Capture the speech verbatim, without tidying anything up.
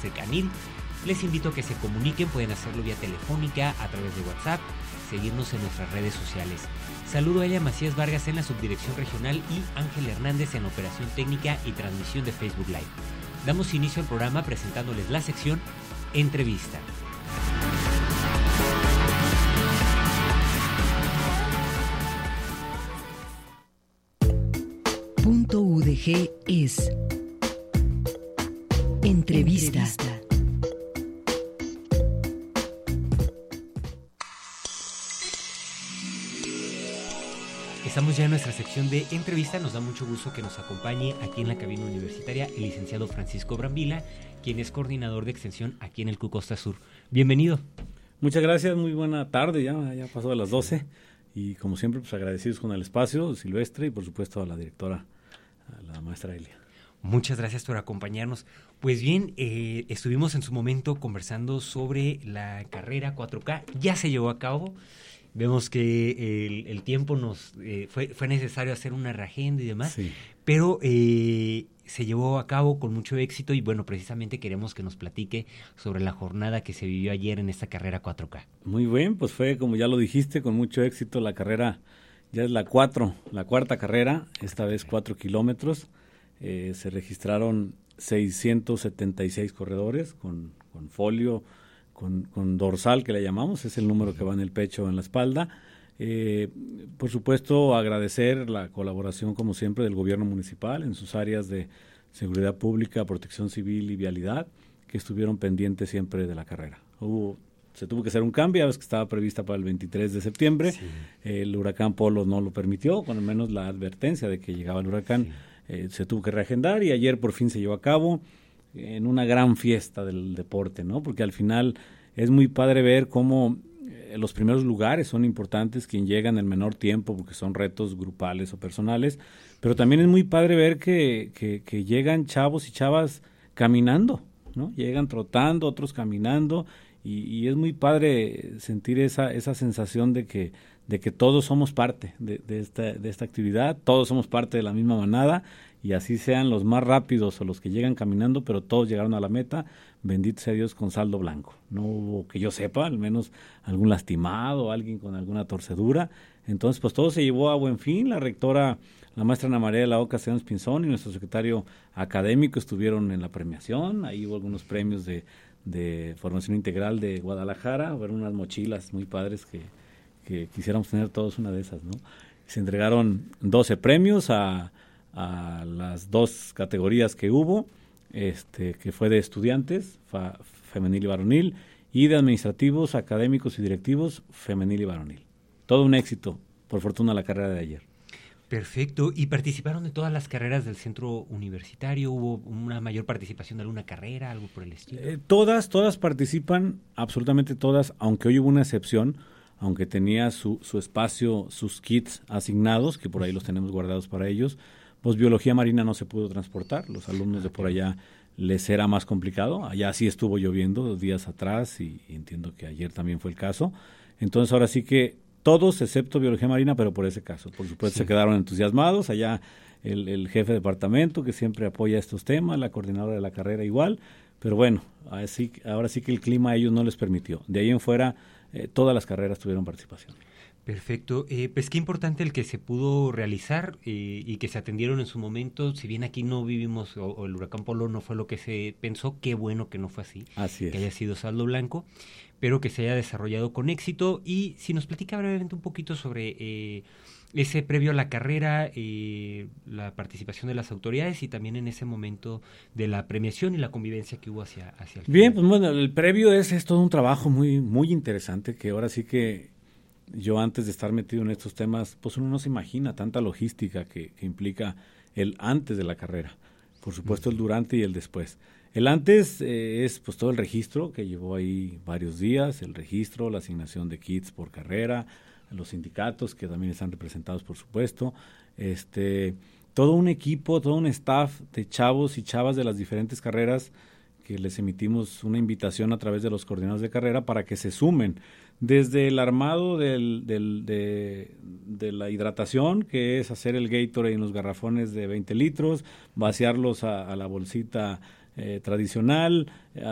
Fecanil. Les invito a que se comuniquen, pueden hacerlo vía telefónica, a través de WhatsApp, seguirnos en nuestras redes sociales. Saludo a Elia Macías Vargas en la subdirección regional y Ángel Hernández en la operación técnica y transmisión de Facebook Live. Damos inicio al programa presentándoles la sección Entrevista. Punto U D G es Entrevista. Entrevista. Estamos ya en nuestra sección de entrevista. Nos da mucho gusto que nos acompañe aquí en la cabina universitaria el licenciado Francisco Brambila, quien es coordinador de extensión aquí en el C U Costa Sur. Bienvenido. Muchas gracias, muy buena tarde, ya, ya pasó de las doce y como siempre pues agradecidos con el espacio, Silvestre y por supuesto a la directora, a la maestra Elia. Muchas gracias por acompañarnos. Pues bien, eh, estuvimos en su momento conversando sobre la carrera cuatro K, ya se llevó a cabo. Vemos que el, el tiempo nos eh, fue, fue necesario hacer una reagenda y demás, sí. pero eh, se llevó a cabo con mucho éxito y bueno, precisamente queremos que nos platique sobre la jornada que se vivió ayer en esta carrera cuatro K. Muy bien, pues fue como ya lo dijiste, con mucho éxito la carrera, ya es la cuatro, la cuarta carrera, esta vez cuatro kilómetros, eh, se registraron seiscientos setenta y seis corredores con, con folio, Con, con dorsal que le llamamos, es el número que va en el pecho o en la espalda. Eh, por supuesto, agradecer la colaboración, como siempre, del gobierno municipal en sus áreas de seguridad pública, protección civil y vialidad, que estuvieron pendientes siempre de la carrera. Hubo, se tuvo que hacer un cambio, ya ves que estaba prevista para el veintitrés de septiembre, sí. El huracán Polo no lo permitió, con al menos la advertencia de que llegaba el huracán, sí. eh, se tuvo que reagendar y ayer por fin se llevó a cabo en una gran fiesta del deporte, ¿no? Porque al final es muy padre ver cómo eh, los primeros lugares son importantes, quien llega en el menor tiempo, porque son retos grupales o personales, pero también es muy padre ver que, que, que llegan chavos y chavas caminando, ¿no? Llegan trotando, otros caminando, y, y es muy padre sentir esa, esa sensación de que, de que todos somos parte de, de, esta, de esta actividad, todos somos parte de la misma manada, y así sean los más rápidos o los que llegan caminando, pero todos llegaron a la meta, bendito sea Dios, con saldo blanco. No hubo, que yo sepa, al menos algún lastimado, alguien con alguna torcedura. Entonces, pues todo se llevó a buen fin. La rectora, la maestra Ana María de la O Castellanos Pinzón y nuestro secretario académico estuvieron en la premiación. Ahí hubo algunos premios de, de formación integral de Guadalajara, fueron unas mochilas muy padres que, que quisiéramos tener todos una de esas, ¿no? Se entregaron doce premios a... a las dos categorías que hubo, este, que fue de estudiantes, fa, femenil y varonil, y de administrativos, académicos y directivos, femenil y varonil. Todo un éxito, por fortuna, la carrera de ayer. Perfecto. ¿Y participaron de todas las carreras del centro universitario? ¿Hubo una mayor participación de alguna carrera, algo por el estilo? Eh, todas, todas participan, absolutamente todas, aunque hoy hubo una excepción, aunque tenía su, su espacio, sus kits asignados, que por ahí los tenemos guardados para ellos. Pues biología marina no se pudo transportar, los alumnos de por allá les era más complicado, allá sí estuvo lloviendo dos días atrás y, y entiendo que ayer también fue el caso, entonces ahora sí que todos excepto biología marina, pero por ese caso, por supuesto sí. Se quedaron entusiasmados, allá el, el jefe de departamento que siempre apoya estos temas, la coordinadora de la carrera igual, pero bueno, así, ahora sí que el clima a ellos no les permitió, de ahí en fuera eh, todas las carreras tuvieron participación. Perfecto. Eh, pues qué importante el que se pudo realizar eh, y que se atendieron en su momento. Si bien aquí no vivimos, o, o el huracán Polo no fue lo que se pensó, qué bueno que no fue así. Así es. Que haya sido saldo blanco, pero que se haya desarrollado con éxito. Y si nos platica brevemente un poquito sobre eh, ese previo a la carrera, eh, la participación de las autoridades y también en ese momento de la premiación y la convivencia que hubo hacia, hacia el Bien, final. Pues bueno, el previo es, es todo un trabajo muy, muy interesante que ahora sí que yo antes de estar metido en estos temas, pues uno no se imagina tanta logística que, que implica el antes de la carrera. Por supuesto el durante y el después. El antes eh, es pues todo el registro que llevó ahí varios días, el registro, la asignación de kits por carrera, los sindicatos que también están representados por supuesto, este, todo un equipo, todo un staff de chavos y chavas de las diferentes carreras que les emitimos una invitación a través de los coordinadores de carrera para que se sumen. Desde el armado del, del, de, de la hidratación, que es hacer el Gatorade en los garrafones de veinte litros, vaciarlos a, a la bolsita eh, tradicional,